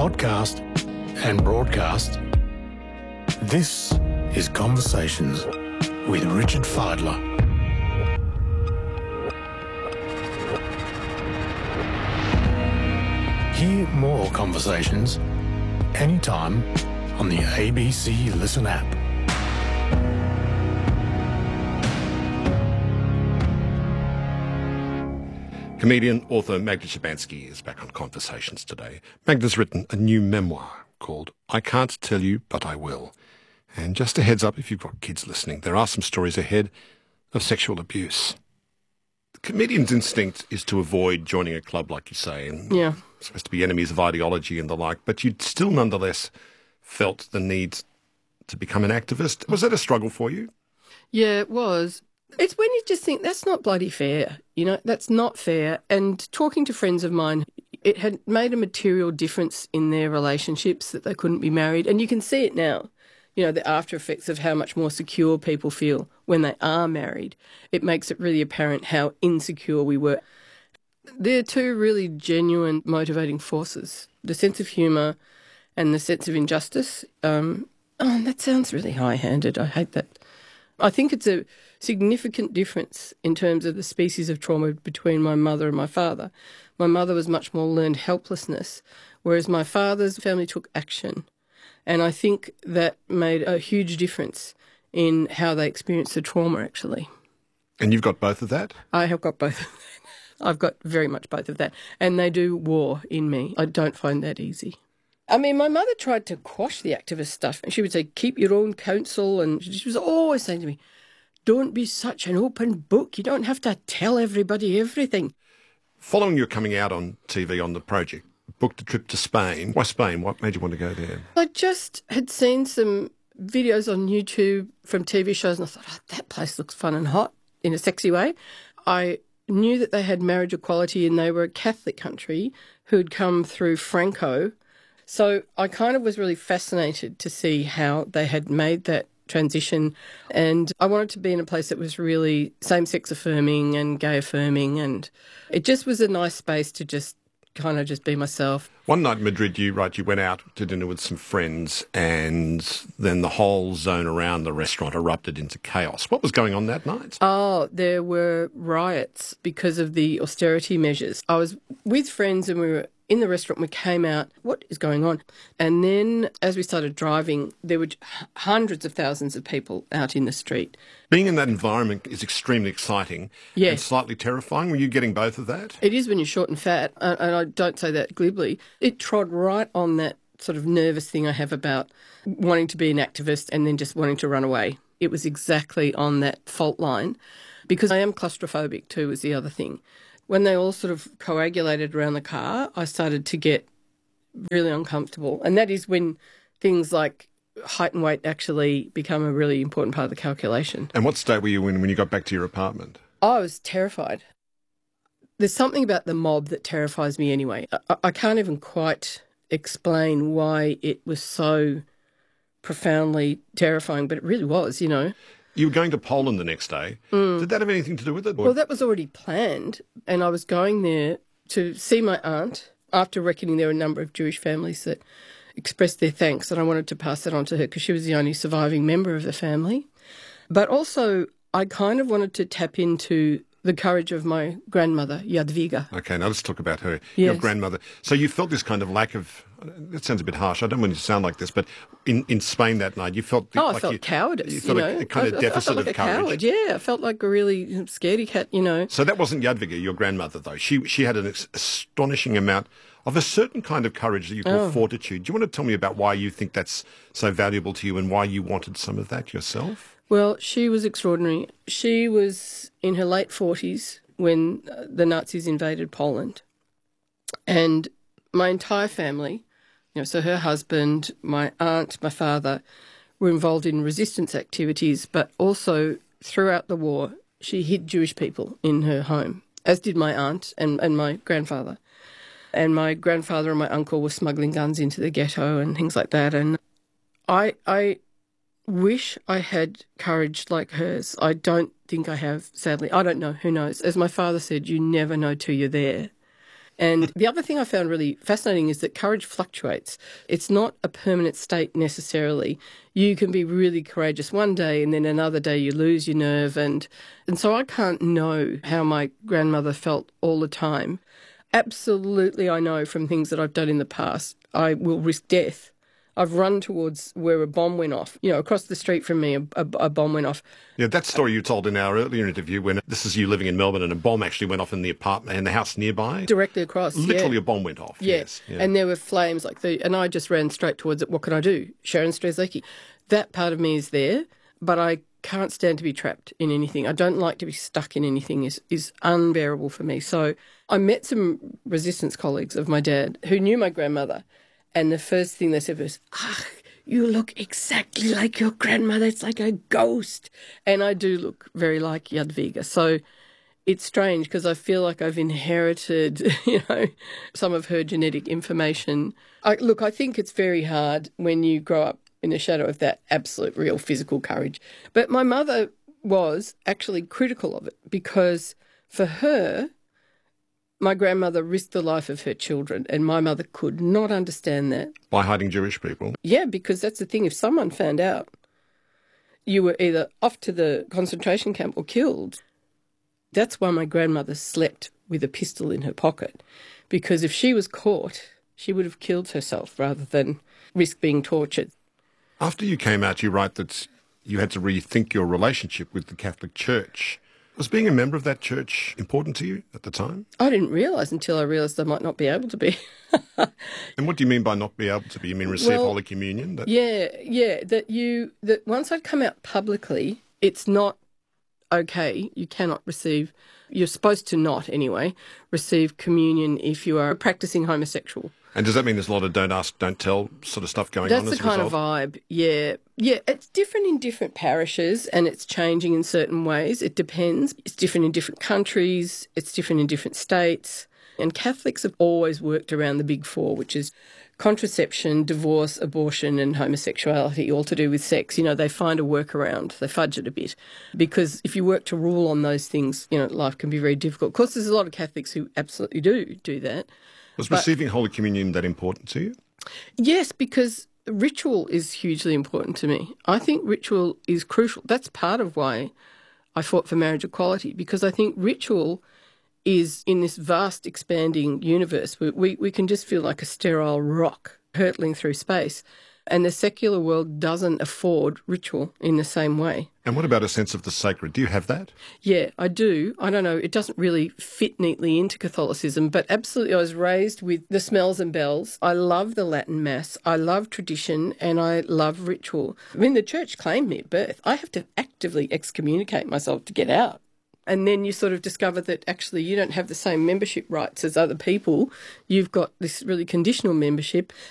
podcast and broadcast, this is Conversations with Richard Fidler. Hear more conversations anytime on the ABC Listen app. Comedian, author Magda Szubanski is back on Conversations today. Magda's written a new memoir called I Can't Tell You, But I Will. And just a heads up, if you've got kids listening, there are some stories ahead of sexual abuse. The comedian's instinct is to avoid joining a club, like you say, and supposed to be enemies of ideology and the like, but you'd still nonetheless felt the need to become an activist. Was that a struggle for you? Yeah, it was. It's when you just think, that's not bloody fair, that's not fair. And talking to friends of mine, it had made a material difference in their relationships that they couldn't be married. And you can see it now, the after effects of how much more secure people feel when they are married. It makes it really apparent how insecure we were. They're two really genuine motivating forces, the sense of humour and the sense of injustice. That sounds really high-handed. I hate that. I think it's a significant difference in terms of the species of trauma between my mother and my father. My mother was much more learned helplessness, whereas my father's family took action. And I think that made a huge difference in how they experienced the trauma, actually. And you've got both of that? I have got both of that. I've got very much both of that. And they do war in me. I don't find that easy. I mean, my mother tried to quash the activist stuff, and she would say, keep your own counsel. And she was always saying to me, don't be such an open book. You don't have to tell everybody everything. Following your coming out on TV on The Project, booked a trip to Spain. Why Spain? What made you want to go there? I just had seen some videos on YouTube from TV shows, and I thought, that place looks fun and hot in a sexy way. I knew that they had marriage equality, and they were a Catholic country who had come through Franco. So I kind of was really fascinated to see how they had made that transition, and I wanted to be in a place that was really same-sex affirming and gay affirming, and it just was a nice space to just kind of just be myself. One night in Madrid, you went out to dinner with some friends, and then the whole zone around the restaurant erupted into chaos. What was going on that night? Oh, there were riots because of the austerity measures. I was with friends and we were in the restaurant. We came out, what is going on? And then as we started driving, there were hundreds of thousands of people out in the street. Being in that environment is extremely exciting and slightly terrifying. Were you getting both of that? It is when you're short and fat, and I don't say that glibly. It trod right on that sort of nervous thing I have about wanting to be an activist and then just wanting to run away. It was exactly on that fault line, because I am claustrophobic too, was the other thing. When they all sort of coagulated around the car, I started to get really uncomfortable. And that is when things like height and weight actually become a really important part of the calculation. And what state were you in when you got back to your apartment? I was terrified. There's something about the mob that terrifies me anyway. I can't even quite explain why it was so profoundly terrifying, but it really was, You were going to Poland the next day. Did that have anything to do with it? Well, that was already planned, and I was going there to see my aunt after reckoning there were a number of Jewish families that expressed their thanks, and I wanted to pass that on to her because she was the only surviving member of the family. But also, I kind of wanted to tap into the courage of my grandmother, Jadwiga. Okay, now let's talk about her, yes. Your grandmother. So you felt this kind of lack of, that sounds a bit harsh, I don't want you to sound like this, but in Spain that night you felt... I felt cowardice, You felt a kind of deficit of courage. Coward, yeah, I felt like a really scaredy cat, So that wasn't Jadwiga, your grandmother, though. She had an astonishing amount of a certain kind of courage that you call fortitude. Do you want to tell me about why you think that's so valuable to you and why you wanted some of that yourself? Well, she was extraordinary. She was in her late 40s when the Nazis invaded Poland. And my entire family, so her husband, my aunt, my father, were involved in resistance activities, but also throughout the war, she hid Jewish people in her home, as did my aunt and my grandfather. And my grandfather and my uncle were smuggling guns into the ghetto and things like that. And I wish I had courage like hers. I don't think I have, sadly. I don't know. Who knows? As my father said, you never know till you're there. And the other thing I found really fascinating is that courage fluctuates. It's not a permanent state necessarily. You can be really courageous one day and then another day you lose your nerve. And so I can't know how my grandmother felt all the time. Absolutely, I know from things that I've done in the past, I will risk death. I've run towards where a bomb went off. You know, across the street from me, a bomb went off. Yeah, that story you told in our earlier interview when this is you living in Melbourne and a bomb actually went off in the apartment and the house nearby. Directly across, Literally a bomb went off, yes. Yeah. And there were flames and I just ran straight towards it. What can I do? Sharon Strzelecki. That part of me is there, but I can't stand to be trapped in anything. I don't like to be stuck in anything. Is unbearable for me. So I met some resistance colleagues of my dad who knew my grandmother. And the first thing they said was, you look exactly like your grandmother. It's like a ghost. And I do look very like Jadwiga. So it's strange because I feel like I've inherited, some of her genetic information. I think it's very hard when you grow up in the shadow of that absolute real physical courage. But my mother was actually critical of it because for her, my grandmother risked the life of her children, and my mother could not understand that. By hiding Jewish people? Yeah, because that's the thing. If someone found out, you were either off to the concentration camp or killed. That's why my grandmother slept with a pistol in her pocket, because if she was caught, she would have killed herself rather than risk being tortured. After you came out, you write that you had to rethink your relationship with the Catholic Church. Was being a member of that church important to you at the time? I didn't realise until I realised I might not be able to be. And what do you mean by not be able to be? You mean receive Holy Communion? Yeah. That once I'd come out publicly, it's not okay. You cannot receive, you're supposed to not anyway, receive communion if you are a practising homosexual. And does that mean there's a lot of don't ask, don't tell sort of stuff going on as a result? That's the kind of vibe, yeah. Yeah, it's different in different parishes and it's changing in certain ways. It depends. It's different in different countries. It's different in different states. And Catholics have always worked around the big four, which is contraception, divorce, abortion and homosexuality, all to do with sex. They find a workaround. They fudge it a bit. Because if you work to rule on those things, life can be very difficult. Of course, there's a lot of Catholics who absolutely do that. Was receiving Holy Communion that important to you? Yes, because ritual is hugely important to me. I think ritual is crucial. That's part of why I fought for marriage equality, because I think ritual is in this vast expanding universe. We can just feel like a sterile rock hurtling through space. And the secular world doesn't afford ritual in the same way. And what about a sense of the sacred? Do you have that? Yeah, I do. I don't know. It doesn't really fit neatly into Catholicism, but absolutely I was raised with the smells and bells. I love the Latin Mass. I love tradition and I love ritual. I mean, the church claimed me at birth. I have to actively excommunicate myself to get out. And then you sort of discover that actually you don't have the same membership rights as other people. You've got this really conditional membership.